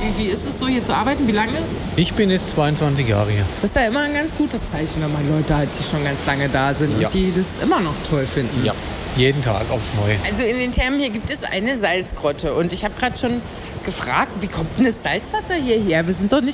Wie ist es so, hier zu arbeiten? Wie lange? Ich bin jetzt 22 Jahre hier. Das ist ja immer ein ganz gutes Zeichen, wenn man Leute hat, die schon ganz lange da sind Ja. und die das immer noch toll finden. Ja, jeden Tag aufs Neue. Also in den Thermen hier gibt es eine Salzgrotte und ich habe gerade schon gefragt, wie kommt denn das Salzwasser hierher? Wir sind doch nicht